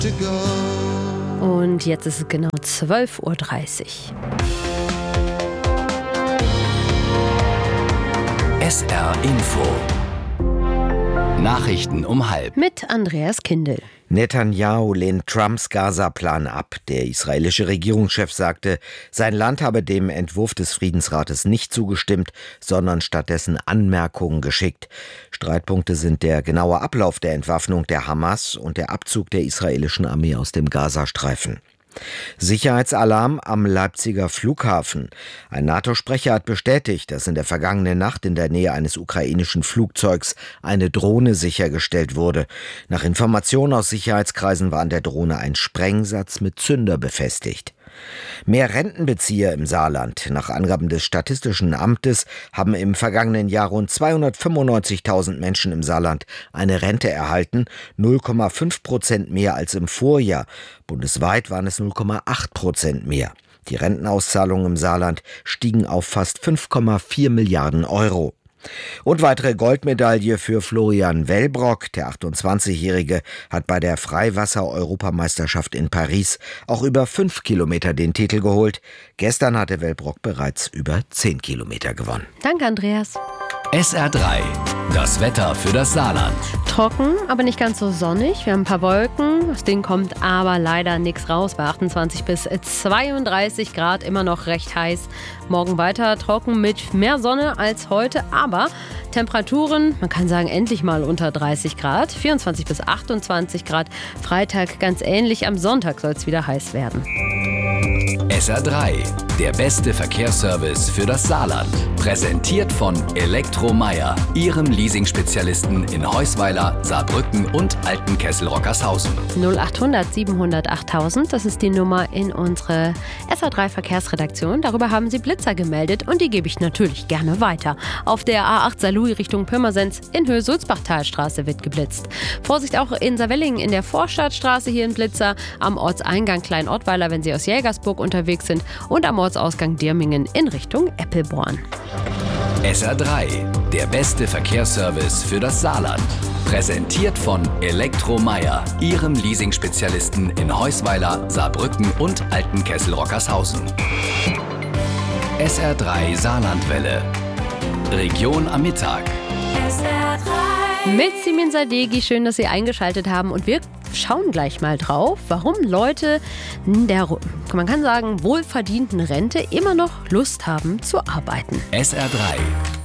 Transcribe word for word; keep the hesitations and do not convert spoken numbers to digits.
Und jetzt ist es genau zwölf Uhr dreißig. S R Info. Nachrichten um halb. Mit Andreas Kindl. Netanyahu lehnt Trumps Gaza-Plan ab. Der israelische Regierungschef sagte, sein Land habe dem Entwurf des Friedensrates nicht zugestimmt, sondern stattdessen Anmerkungen geschickt. Streitpunkte sind der genaue Ablauf der Entwaffnung der Hamas und der Abzug der israelischen Armee aus dem Gazastreifen. Sicherheitsalarm am Leipziger Flughafen. Ein NATO-Sprecher hat bestätigt, dass in der vergangenen Nacht in der Nähe eines ukrainischen Flugzeugs eine Drohne sichergestellt wurde. Nach Informationen aus Sicherheitskreisen war an der Drohne ein Sprengsatz mit Zünder befestigt. Mehr Rentenbezieher im Saarland. Nach Angaben des Statistischen Amtes haben im vergangenen Jahr rund zweihundertfünfundneunzigtausend Menschen im Saarland eine Rente erhalten, null Komma fünf Prozent mehr als im Vorjahr. Bundesweit waren es null Komma acht Prozent mehr. Die Rentenauszahlungen im Saarland stiegen auf fast fünf Komma vier Milliarden Euro. Und weitere Goldmedaille für Florian Wellbrock. Der achtundzwanzigjährige hat bei der Freiwasser-Europameisterschaft in Paris auch über fünf Kilometer den Titel geholt. Gestern hatte Wellbrock bereits über zehn Kilometer gewonnen. Danke, Andreas. S R drei. Das Wetter für das Saarland. Trocken, aber nicht ganz so sonnig. Wir haben ein paar Wolken. Aus denen kommt aber leider nichts raus. Bei achtundzwanzig bis zweiunddreißig Grad immer noch recht heiß. Morgen weiter trocken mit mehr Sonne als heute. Aber Temperaturen, man kann sagen, endlich mal unter dreißig Grad. vierundzwanzig bis achtundzwanzig Grad. Freitag ganz ähnlich. Am Sonntag soll es wieder heiß werden. S R drei. Der beste Verkehrsservice für das Saarland. Präsentiert von Elektromeyer, Ihrem Leasingspezialisten in Heusweiler, Saarbrücken und Altenkessel-Rockershausen. null achthundert siebenhundert achttausend, das ist die Nummer in unsere S R drei Verkehrsredaktion. Darüber haben Sie Blitzer gemeldet und die gebe ich natürlich gerne weiter. Auf der A acht Saarlouis Richtung Pirmasens in Höhe Sulzbachtalstraße wird geblitzt. Vorsicht auch in Saarwellingen in der Vorstadtstraße hier ein Blitzer, am Ortseingang Klein-Ortweiler, wenn Sie aus Jägersburg unterwegs sind, und am Ortsausgang Dirmingen in Richtung Eppelborn. S R drei. Der beste Verkehrsservice für das Saarland. Präsentiert von Elektromeyer, Ihrem Leasingspezialisten in Heusweiler, Saarbrücken und Altenkessel-Rockershausen. S R drei Saarlandwelle. Region am Mittag. S R drei. Mit Simin Sadeghi, schön, dass Sie eingeschaltet haben, und wir schauen gleich mal drauf, warum Leute in der, man kann sagen, wohlverdienten Rente immer noch Lust haben zu arbeiten. S R drei.